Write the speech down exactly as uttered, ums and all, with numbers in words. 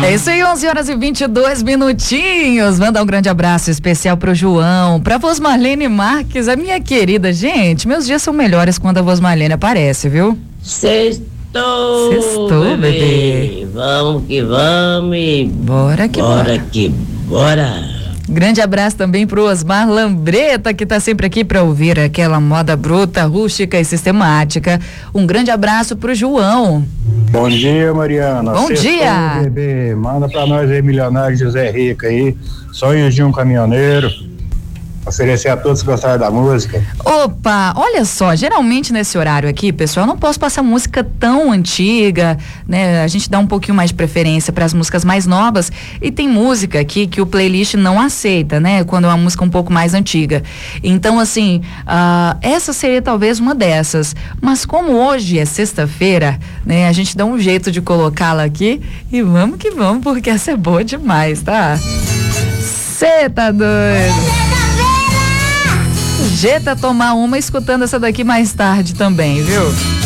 É isso aí, onze horas e vinte e dois minutinhos. Manda um grande abraço especial pro João, pra voz Marlene Marques, a minha querida. Gente, meus dias são melhores quando a voz Marlene aparece, viu? Sextou, Sextou, bebê. bebê. Vamos que vamos e Bora que bora. bora que bora. Grande abraço também pro Osmar Lambreta, que tá sempre aqui para ouvir aquela moda bruta, rústica e sistemática. Um grande abraço pro João. Bom dia, Mariana. Bom Sextou, dia. Bebê. Manda pra nós aí, milionário José Rico aí. Sonhos de um caminhoneiro. Oferecer a todos que gostaram da música. Opa, olha só, geralmente nesse horário aqui, pessoal, eu não posso passar música tão antiga, né? A gente dá um pouquinho mais de preferência para as músicas mais novas, e tem música aqui que o playlist não aceita, né? Quando é uma música um pouco mais antiga. Então, assim, uh, essa seria talvez uma dessas. Mas como hoje é sexta-feira, né? A gente dá um jeito de colocá-la aqui e vamos que vamos, porque essa é boa demais, tá? Cê tá doido? Jeta tomar uma escutando essa daqui mais tarde também, viu?